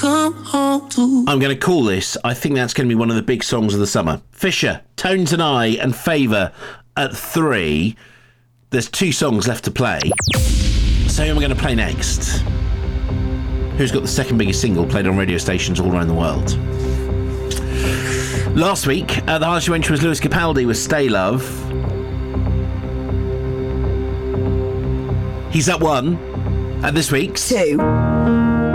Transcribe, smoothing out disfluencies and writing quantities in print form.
I'm going to call this. I think that's going to be one of the big songs of the summer. Fisher, Tones and I, and Favour at 3. There's 2 songs left to play. So who am I going to play next? Who's got the second biggest single played on radio stations all around the world? Last week, the highest you entry was Lewis Capaldi with Stay Love. He's at 1. And this week's 2.